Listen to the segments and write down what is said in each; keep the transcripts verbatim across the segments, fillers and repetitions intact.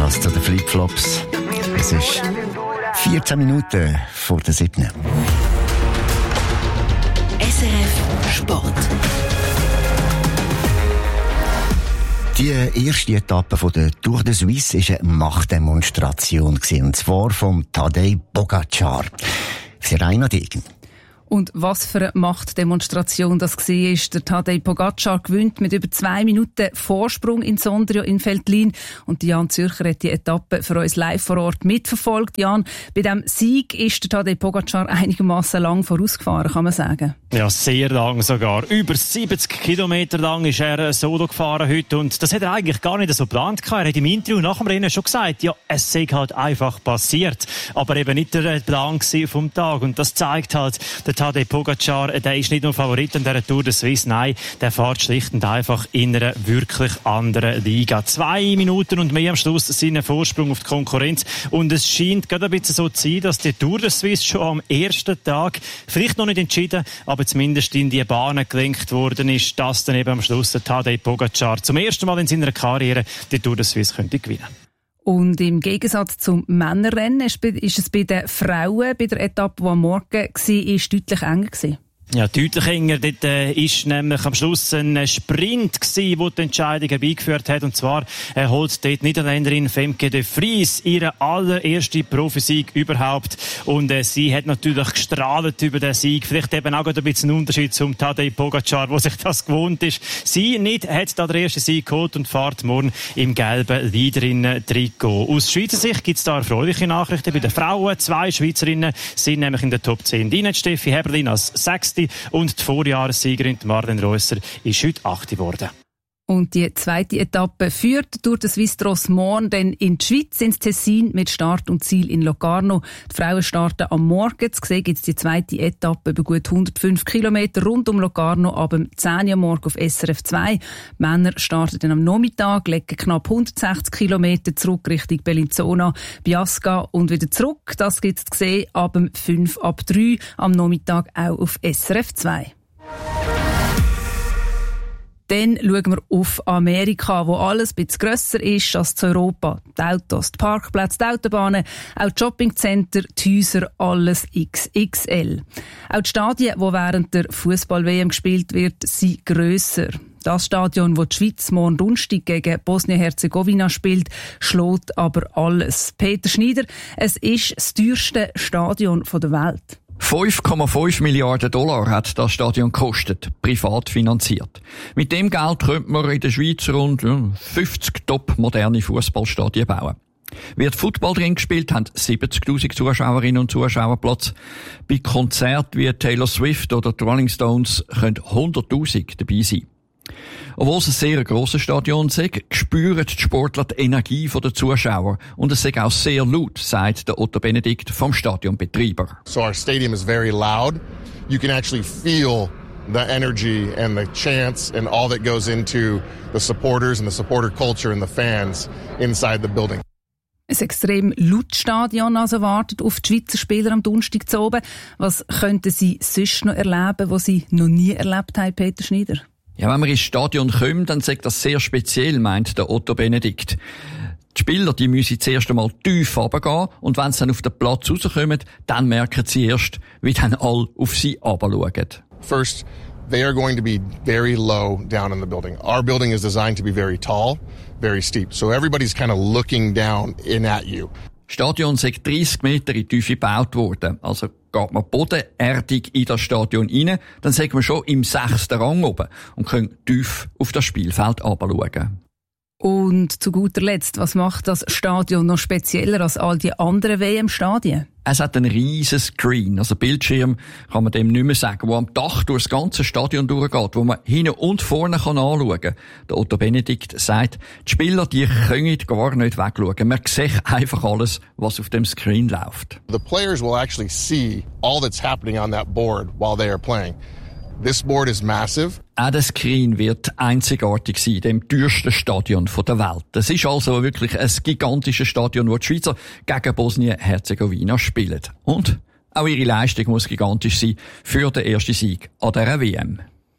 passt zu den Flipflops. Es ist vierzehn Minuten vor der siebten. S R F Sport. Die erste Etappe von der Tour de Suisse war eine Machtdemonstration, und zwar vom Tadej Pogačar. Verena Degen. Und was für eine Machtdemonstration das war, ist. Der Tadej Pogačar gewinnt mit über zwei Minuten Vorsprung in Sondrio in Veltlin. Und Jan Zürcher hat die Etappe für uns live vor Ort mitverfolgt. Jan, bei diesem Sieg ist der Tadej Pogačar einigermaßen lang vorausgefahren, kann man sagen. Ja, sehr lang sogar. Über siebzig Kilometer lang ist er solo gefahren heute. Und das hat er eigentlich gar nicht so geplant gehabt. Er hat im Interview nach dem Rennen schon gesagt, ja, es sei halt einfach passiert. Aber eben nicht der Plan vom Tag. Und das zeigt halt, der Tadej Pogačar, der ist nicht nur Favorit in dieser Tour de Suisse, nein, der fährt schlicht und einfach in einer wirklich anderen Liga. Zwei Minuten und mehr am Schluss seinen Vorsprung auf die Konkurrenz. Und es scheint gerade ein bisschen so zu sein, dass die Tour de Suisse schon am ersten Tag, vielleicht noch nicht entschieden, aber zumindest in die Bahnen gelenkt worden ist, dass dann eben am Schluss der Tadej Pogačar zum ersten Mal in seiner Karriere die Tour de Suisse könnte gewinnen. Und im Gegensatz zum Männerrennen ist es bei den Frauen, bei der Etappe, die am Morgen war, deutlich enger gewesen. Ja, deutlich enger. Dort äh, ist nämlich am Schluss ein Sprint gewesen, der die Entscheidung herbeigeführt hat. Und zwar äh, holt dort die Niederländerin Femke de Vries ihren allerersten Profisieg überhaupt. Und äh, sie hat natürlich gestrahlt über den Sieg. Vielleicht eben auch ein bisschen ein Unterschied zum Tadej Pogačar, wo sich das gewohnt ist. Sie nicht hat da den ersten Sieg geholt und fährt morgen im gelben Leaderinnen-Trikot. Aus Schweizer Sicht gibt es da erfreuliche Nachrichten bei den Frauen. Zwei Schweizerinnen sind nämlich in der Top zehn. Die Steffi Heberlin als Sechste und die Vorjahressiegerin Marlene Reusser ist heute Achte geworden. Und die zweite Etappe führt durch das Suisse morgen dann in die Schweiz, ins Tessin, mit Start und Ziel in Locarno. Die Frauen starten am Morgen. Zu sehen gibt es die zweite Etappe über gut hundertfünf Kilometer rund um Locarno ab dem zehn Uhr morgen auf S R F zwei. Die Männer starten dann am Nachmittag, legen knapp hundertsechzig Kilometer zurück Richtung Bellinzona, Biasca und wieder zurück. Das gibt es zu sehen ab dem fünf ab drei am Nachmittag auch auf S R F zwei. Dann schauen wir auf Amerika, wo alles ein bisschen grösser ist als in Europa. Die Autos, die Parkplätze, die Autobahnen, auch die Shoppingcenter, die Häuser, alles X X L. Auch die Stadien, die während der Fußball-W M gespielt wird, sind grösser. Das Stadion, das die Schweiz morgen Donnerstag gegen Bosnien-Herzegowina spielt, schlägt aber alles. Peter Schneider, es ist das teuerste Stadion der Welt. fünf Komma fünf Milliarden Dollar hat das Stadion gekostet, privat finanziert. Mit dem Geld könnte man in der Schweiz rund fünfzig top moderne Fußballstadien bauen. Wird Football drin gespielt, haben siebzigtausend Zuschauerinnen und Zuschauer Platz. Bei Konzerten wie Taylor Swift oder die Rolling Stones können hunderttausend dabei sein. Obwohl es ein sehr grosses Stadion ist, spüren die Sportler die Energie der Zuschauer. Und es ist auch sehr laut, sagt der Otto Benedikt vom Stadionbetreiber. So our stadium is very loud. You can actually feel the energy and the chants and all that goes into the supporters and the supporter culture and the fans inside the building. Ein extrem lautes Stadion also wartet auf die Schweizer Spieler am Donnerstag zu oben. Was könnten sie sonst noch erleben, was sie noch nie erlebt haben, Peter Schneider? Ja, wenn man ins Stadion kommt, dann sagt das sehr speziell, meint der Otto Benedikt. Die Spieler, die müssen zuerst einmal tief runtergehen und wenn sie dann auf den Platz rauskommen, dann merken sie erst, wie dann alle auf sie runterschauen. First, they are going to be very low down in the building. Our building is designed to be very tall, very steep. So everybody's kind of looking down in at you. Das Stadion ist dreissig Meter in die Tiefe gebaut worden. Also geht man bodenerdig in das Stadion rein, dann sind wir schon im sechsten Rang oben und können tief auf das Spielfeld runterschauen. Und zu guter Letzt, was macht das Stadion noch spezieller als all die anderen W M-Stadien? Es hat einen riesen Screen, also Bildschirm kann man dem nicht mehr sagen, wo am Dach durch das ganze Stadion durchgeht, wo man hinten und vorne kann anschauen kann. Der Otto Benedikt sagt, die Spieler, die können gar nicht wegschauen. Man sieht einfach alles, was auf dem Screen läuft. The players will actually see all that's happening on that board while they are playing. This board is massive. Auch der Screen wird einzigartig sein, dem teuersten Stadion der Welt. Es ist also wirklich ein gigantisches Stadion, wo die Schweizer gegen Bosnien-Herzegowina spielen. Und auch ihre Leistung muss gigantisch sein für den ersten Sieg an dieser W M.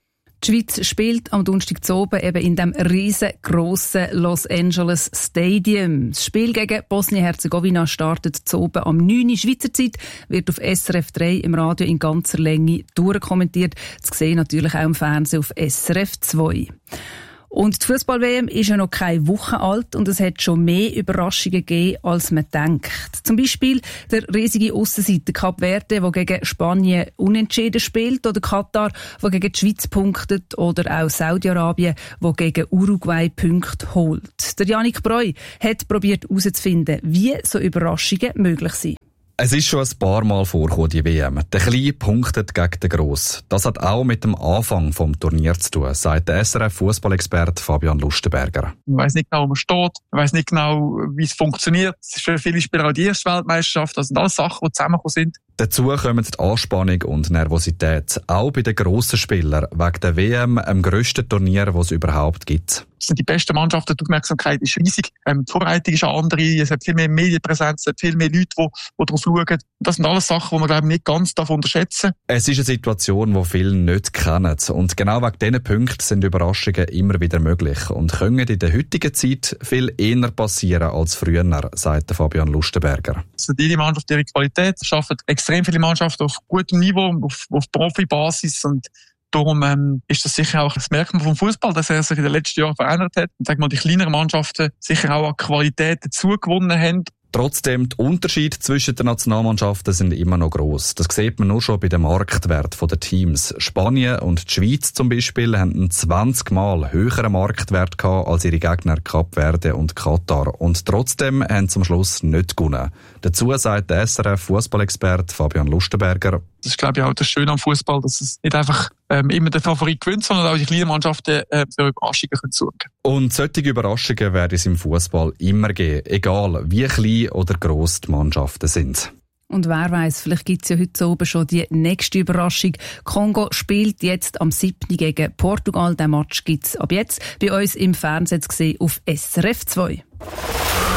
Die Schweiz spielt am Donnerstag zu oben eben in dem riesengroßen Los Angeles Stadium. Das Spiel gegen Bosnien-Herzegowina startet zu oben am neun Uhr Schweizer Zeit, wird auf S R F drei im Radio in ganzer Länge durchkommentiert. Zu sehen natürlich auch im Fernsehen auf S R F zwei. Und die Fußball-W M ist ja noch keine Woche alt und es hat schon mehr Überraschungen gegeben, als man denkt. Zum Beispiel der riesige Aussenseiter Kap Verde, der gegen Spanien unentschieden spielt, oder Katar, der gegen die Schweiz punktet, oder auch Saudi-Arabien, der gegen Uruguay Punkte holt. Der Yannick Breu hat probiert herauszufinden, wie so Überraschungen möglich sind. Es ist schon ein paar Mal vorgekommen, die W M. Der Kleine punktet gegen den Grossen. Das hat auch mit dem Anfang vom Turnier zu tun, sagt der S R F-Fußballexperte Fabian Lustenberger. Man weiss nicht genau, wo man steht. Man weiss nicht genau, wie es funktioniert. Es ist für viele Spieler auch die erste Weltmeisterschaft. Das sind alles Sachen, die zusammengekommen sind. Dazu kommen die Anspannung und Nervosität. Auch bei den grossen Spielern. Wegen der W M, dem grössten Turnier, das es überhaupt gibt. Das sind die besten Mannschaften, die Aufmerksamkeit ist riesig. Ähm, die Vorbereitung ist eine andere, es hat viel mehr Medienpräsenz, es hat viel mehr Leute, die, die darauf schauen. Das sind alles Sachen, die man, glaube ich, nicht ganz unterschätzen darf. Es ist eine Situation, die viele nicht kennen. Und genau wegen diesen Punkten sind Überraschungen immer wieder möglich und können in der heutigen Zeit viel eher passieren als früher, sagt Fabian Lustenberger. Es sind jede Mannschaft ihre Qualität, es schaffen extrem viele Mannschaften auf gutem Niveau, auf, auf Profibasis, und darum ähm, ist das sicher auch das Merkmal vom Fußball, dass er sich in den letzten Jahren verändert hat. Und sag mal, die kleineren Mannschaften sicher auch an Qualität dazu gewonnen haben. Trotzdem, die Unterschiede zwischen den Nationalmannschaften sind immer noch gross. Das sieht man nur schon bei dem Marktwert der Teams. Spanien und die Schweiz zum Beispiel haben einen zwanzig Mal höheren Marktwert gehabt als ihre Gegner Kap Verde und Katar. Und trotzdem haben sie am Schluss nicht gewonnen. Dazu sagt der S R F-Fußballexperte Fabian Lustenberger: Das ist, glaube ich, auch das Schöne am Fußball, dass es nicht einfach ähm, immer der Favorit gewinnt, sondern auch die kleinen Mannschaften äh, für Überraschungen können sorgen. Und solche Überraschungen werden es im Fußball immer geben, egal wie klein oder gross die Mannschaften sind. Und wer weiss, vielleicht gibt es ja heute oben schon die nächste Überraschung. Kongo spielt jetzt am siebten gegen Portugal. Den Match gibt es ab jetzt bei uns im Fernsehen zu sehen auf S R F zwei.